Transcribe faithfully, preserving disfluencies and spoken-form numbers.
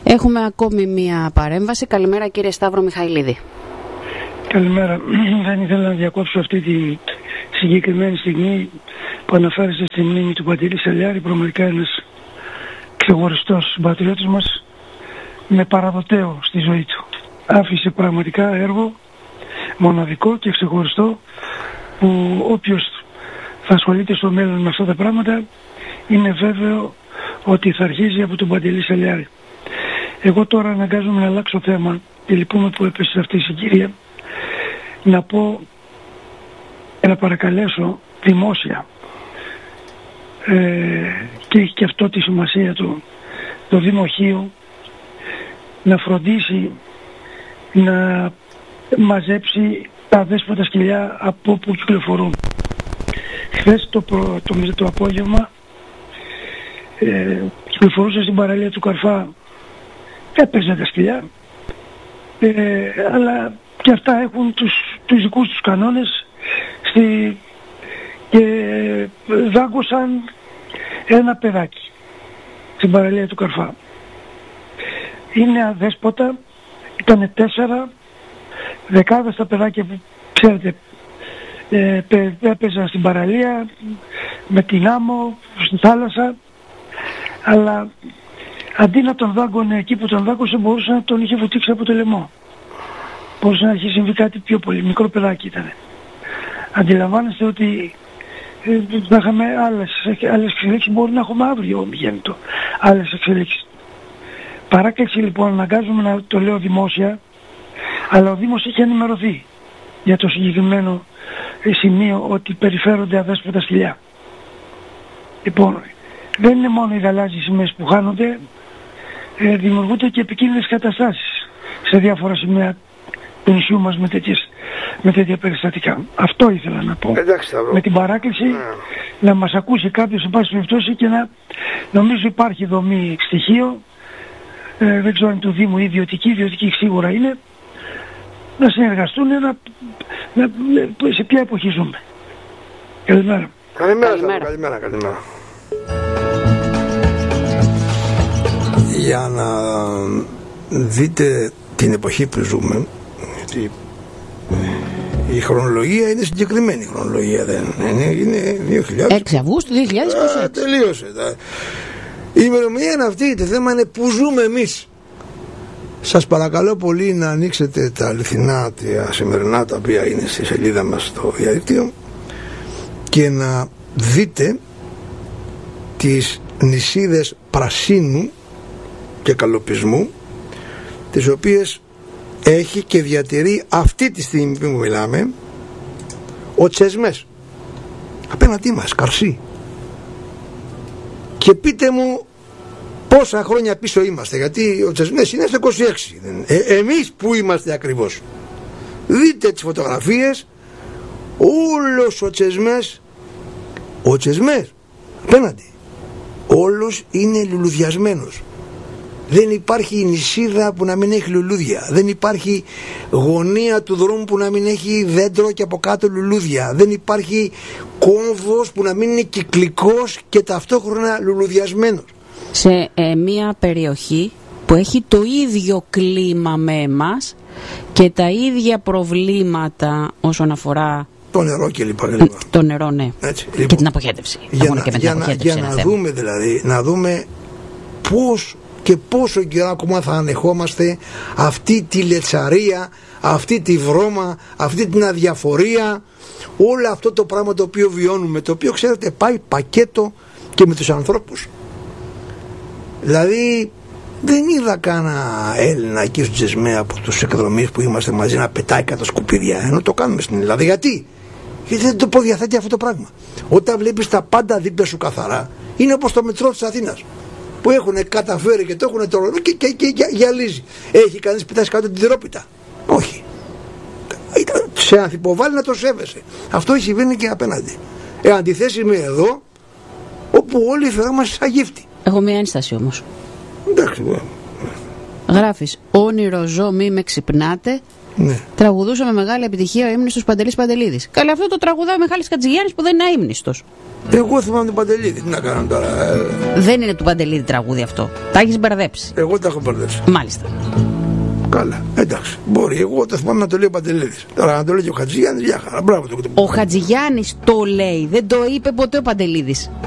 Έχουμε ακόμη μία παρέμβαση. Καλημέρα κύριε Σταύρο Μιχαηλίδη. Καλημέρα. Δεν ήθελα να διακόψω αυτή τη συγκεκριμένη στιγμή που αναφέρεστε στη μνήμη του Παντελή Σαλιάρη, πραγματικά ένας ξεχωριστός συμπατριώτης μας με παραδοτέο στη ζωή του. Άφησε πραγματικά έργο μοναδικό και ξεχωριστό που όποιος θα ασχολείται στο μέλλον με αυτά τα πράγματα είναι βέβαιο ότι θα αρχίζει από τον Παντελή Σαλιάρη. Εγώ τώρα αναγκάζομαι να αλλάξω θέμα και λυπούμε που έπεσε σε αυτή η συγκυρία, να πω και να παρακαλέσω δημόσια ε, και έχει και αυτό τη σημασία του το Δημοχείο να φροντίσει να μαζέψει τα αδέσποτα σκυλιά από όπου κυκλοφορούν. Χθες το, το, το, το απόγευμα ε, κυκλοφορούσα στην παραλία του Καρφά, έπαιζαν τα σκυλιά, ε, αλλά και αυτά έχουν τους, τους δικούς τους κανόνες στη, και δάγκωσαν ένα παιδάκι στην παραλία του Καρφά. Είναι αδέσποτα, ήταν τέσσερα, δεκάδες τα παιδάκια που ξέρετε ε, έπαιζαν στην παραλία με την άμμο, στη θάλασσα, αλλά αντί να τον δάγκωνε εκεί που τον δάγκωσε, μπορούσε να τον είχε βουτήξει από το λαιμό. Μπορούσε να έχει συμβεί κάτι πιο πολύ, μικρό παιδάκι ήταν. Αντιλαμβάνεστε ότι ε, θα είχαμε άλλες, άλλες εξελίξεις, μπορεί να έχουμε αύριο γέννητο άλλες εξελίξεις. Παράκληση λοιπόν, αναγκάζομαι να το λέω δημόσια, αλλά ο Δήμος έχει ενημερωθεί για το συγκεκριμένο σημείο ότι περιφέρονται αδέσποτα σκυλιά. Λοιπόν, δεν είναι μόνο οι γαλάζιες σημαίες που χάνονται, ε, δημιουργούνται και επικίνδυνες καταστάσεις σε διάφορα σημεία του νησιού μας με, τέτοιες, με τέτοια περιστατικά. Αυτό ήθελα να πω. Εντάξει, με την παράκληση yeah. να μας ακούσει κάποιος σε πάση περιπτώσει και να νομίζω υπάρχει δομή στοιχείο, ε, δεν ξέρω αν του Δήμου ιδιωτική, ιδιωτική σίγουρα είναι, να συνεργαστούν να, να, σε ποια εποχή ζούμε. Καλημέρα. Καλημέρα, καλημέρα, καλημέρα, καλημέρα. Για να δείτε την εποχή που ζούμε, γιατί η χρονολογία είναι συγκεκριμένη χρονολογία, δεν είναι, είναι δύο χιλιάδες. έξι Αυγούστου δύο χιλιάδες είκοσι έξι. Α, τελείωσε. Η ημερομηνία είναι αυτή, το θέμα είναι που ζούμε εμείς. Σας παρακαλώ πολύ να ανοίξετε τα αληθινά, τα σημερινά, τα οποία είναι στη σελίδα μας στο διαδίκτυο, και να δείτε τις νησίδες πρασίνου και καλοπισμού, τις οποίες έχει και διατηρεί αυτή τη στιγμή που μιλάμε ο Τσεσμές απέναντί μας, Καρσί. Και πείτε μου πόσα χρόνια πίσω είμαστε, γιατί ο Τσεσμές είναι στο είκοσι έξι. Ε, εμείς που είμαστε ακριβώς? Δείτε τις φωτογραφίες, όλος ο Τσεσμές, ο Τσεσμές απέναντι, όλος είναι λουλουδιασμένος. Δεν υπάρχει νησίδα που να μην έχει λουλούδια. Δεν υπάρχει γωνία του δρόμου που να μην έχει δέντρο και από κάτω λουλούδια. Δεν υπάρχει κόμβος που να μην είναι κυκλικός και ταυτόχρονα λουλουδιασμένος. Σε ε, μια περιοχή που έχει το ίδιο κλίμα με εμάς και τα ίδια προβλήματα όσον αφορά το νερό και λοιπά. Το νερό, ναι. Έτσι, λοιπόν, και την αποχέτευση. Για να, και για να, για να δούμε δηλαδή, να δούμε πώς και πόσο καιρό ακόμα θα ανεχόμαστε αυτή τη λετσαρία, αυτή τη βρώμα, αυτή την αδιαφορία, όλο αυτό το πράγμα το οποίο βιώνουμε, το οποίο ξέρετε πάει πακέτο και με τους ανθρώπους. Δηλαδή δεν είδα κανένα Έλληνα εκεί στο Τσεσμέ από τους εκδρομείς που είμαστε μαζί να πετάει κατά σκουπίδια, ενώ το κάνουμε στην Ελλάδα. Γιατί? Γιατί δεν το προδιαθέτει αυτό το πράγμα. Όταν βλέπεις τα πάντα δίπλα σου καθαρά, είναι όπως το μετρό της Αθήνας, που έχουν καταφέρει και το έχουν το ρολό και, και, και, και γυαλίζει. Έχει κανείς πετάσει κάτω την τυρόπιτα? Όχι. Σε ανθυποβάλλει να το σέβεσαι. Αυτό συμβαίνει και απέναντι. Ε, αντιθέσει με εδώ, όπου όλοι φερόμαστε σαν γύφτη. Έχω μια ένσταση όμως. Εντάξει. Γράφεις όνειρο ζω μη με ξυπνάτε, Ναι. Τραγουδούσε με μεγάλη επιτυχία ο ύμνηστος Παντελής Παντελίδης. Καλά, αυτό το τραγουδάει ο Μιχάλης Χατζηγιάννης που δεν είναι αείμνηστος. Εγώ θυμάμαι τον Παντελίδη, τι να κάνω τώρα. Ε... Δεν είναι του Παντελίδη τραγούδι αυτό. Τα έχεις μπερδέψει. Εγώ τα έχω μπερδέψει. Μάλιστα. Καλά, εντάξει. Μπορεί, εγώ το θυμάμαι να το λέει ο Παντελίδης. Τώρα να το λέει και ο Χατζηγιάννης, για χαρά. Μπράβο το. Ο Χατζηγιάννης το λέει, δεν το είπε ποτέ ο Παντελίδης.